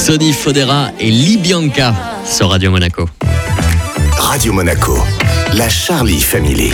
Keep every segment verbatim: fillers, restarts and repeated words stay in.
Sonny Fodera et Libianca sur Radio Monaco. Radio Monaco, la Charlie Family.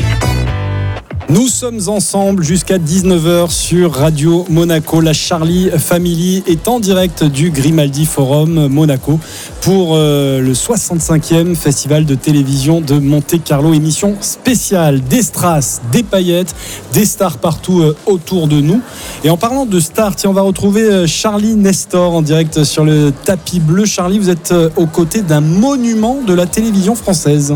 Nous sommes ensemble jusqu'à dix-neuf heures sur Radio Monaco. La Charlie Family est en direct du Grimaldi Forum Monaco pour euh, le soixante-cinquième Festival de télévision de Monte-Carlo. Émission spéciale, des strass, des paillettes, des stars partout euh, autour de nous. Et en parlant de stars, tiens, on va retrouver euh, Charlie Nestor en direct sur le tapis bleu. Charlie, vous êtes euh, aux côtés d'un monument de la télévision française.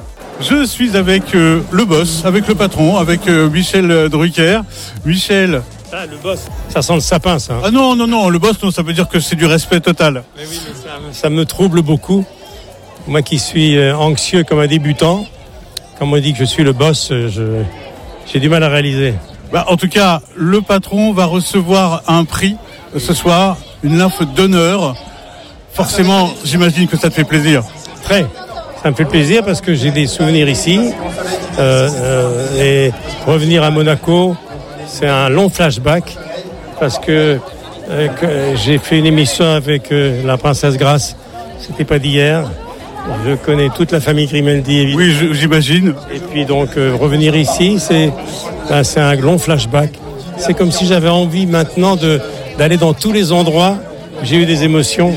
Je suis avec euh, le boss, avec le patron, avec euh, Michel Drucker. Michel. Ah, le boss, ça sent le sapin, ça. Ah non, non, non, le boss, non, ça veut dire que c'est du respect total. Mais oui, mais ça, ça me trouble beaucoup. Moi qui suis euh, anxieux comme un débutant, quand on me dit que je suis le boss, euh, je, j'ai du mal à réaliser. Bah, en tout cas, le patron va recevoir un prix euh, ce soir, une nymphe d'honneur. Forcément, j'imagine que ça te fait plaisir. Très. Ça me fait plaisir parce que j'ai des souvenirs ici. Euh, euh, et revenir à Monaco, c'est un long flashback parce que, euh, que j'ai fait une émission avec euh, la princesse Grace. C'était pas d'hier. Je connais toute la famille Grimaldi, évidemment. Oui, j'imagine. Et puis donc euh, revenir ici, c'est, ben, c'est un long flashback. C'est comme si j'avais envie maintenant de, d'aller dans tous les endroits où j'ai eu des émotions.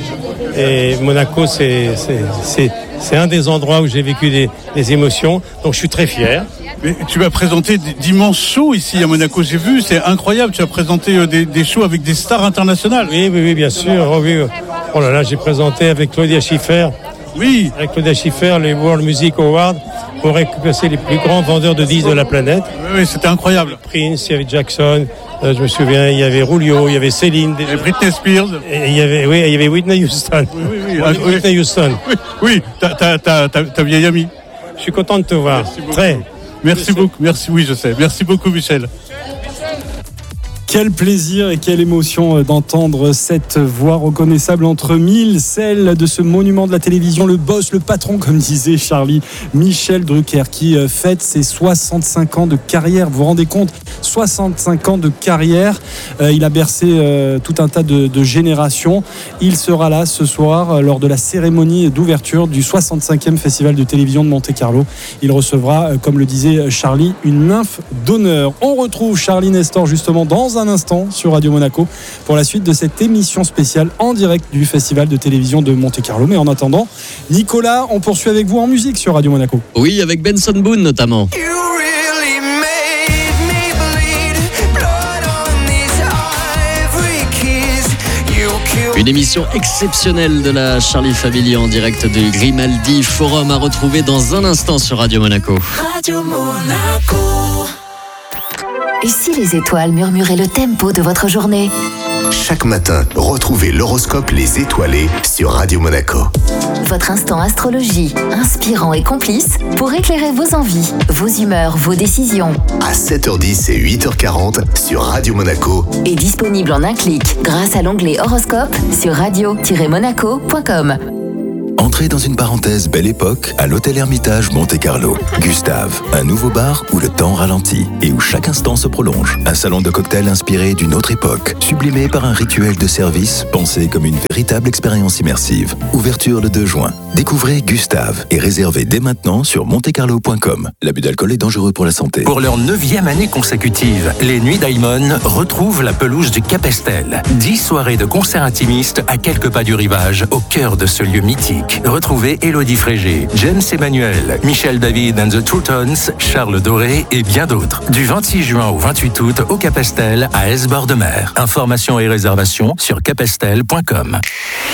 Et Monaco, c'est, c'est, c'est, c'est un des endroits où j'ai vécu des, des émotions. Donc je suis très fier. Mais tu vas présenter d'immenses shows ici à Monaco. J'ai vu, c'est incroyable. Tu as présenté des, des shows avec des stars internationales. Oui, oui, oui, bien sûr. Oh, oui. Oh là là, j'ai présenté avec Claudia Schiffer. Oui. Avec Claudia Schiffer, les World Music Awards pour récupérer les plus grands vendeurs de disques de la planète. Oui, oui, c'était incroyable. Prince, il y avait Jackson. Euh, je me souviens, il y avait Rulio, il y avait Céline. Et Britney Spears. Et il y avait, oui, il y avait Whitney Houston. Oui, oui, oui. Ah, Whitney Houston. Oui, oui, ta, ta, ta, ta, ta vieille amie. Je suis content de te voir. Merci beaucoup. Très. Merci beaucoup. Merci, oui, je sais. Merci beaucoup, Michel. Quel plaisir et quelle émotion d'entendre cette voix reconnaissable entre mille, celle de ce monument de la télévision, le boss, le patron, comme disait Charlie, Michel Drucker, qui fête ses soixante-cinq ans de carrière. Vous vous rendez compte, soixante-cinq ans de carrière. Euh, il a bercé euh, tout un tas de, de générations. Il sera là ce soir euh, lors de la cérémonie d'ouverture du soixante-cinquième Festival de télévision de Monte-Carlo. Il recevra, euh, comme le disait Charlie, une nymphe d'honneur. On retrouve Charlie Nestor justement dans un un instant sur Radio Monaco pour la suite de cette émission spéciale en direct du Festival de télévision de Monte-Carlo. Mais en attendant, Nicolas, on poursuit avec vous en musique sur Radio Monaco. Oui, avec Benson Boone notamment. Une émission exceptionnelle de la Charlie Family en direct du Grimaldi Forum à retrouver dans un instant sur Radio Monaco. Radio Monaco. Et si les étoiles murmuraient le tempo de votre journée ? Chaque matin, retrouvez l'horoscope Les Étoilés sur Radio Monaco. Votre instant astrologie, inspirant et complice pour éclairer vos envies, vos humeurs, vos décisions. À sept heures dix et huit heures quarante sur Radio Monaco. Et disponible en un clic grâce à l'onglet horoscope sur radio tiret monaco point com. Entrez dans une parenthèse Belle Époque à l'hôtel Hermitage Monte-Carlo. Gustave, un nouveau bar où le temps ralentit et où chaque instant se prolonge. Un salon de cocktail inspiré d'une autre époque, sublimé par un rituel de service pensé comme une véritable expérience immersive. Ouverture le deux juin. Découvrez Gustave et réservez dès maintenant sur monte carlo point com. L'abus d'alcool est dangereux pour la santé. Pour leur neuvième année consécutive, les Nuits Diamond retrouvent la pelouse du Capesterre. Dix soirées de concerts intimistes à quelques pas du rivage, au cœur de ce lieu mythique. Retrouvez Élodie Frégé, James Emmanuel, Michel David and the True Tones, Charles Doré et bien d'autres. Du vingt-six juin au vingt-huit août au Capesterre à Aise-Bord-de-Mer. Informations et réservations sur capestel point com.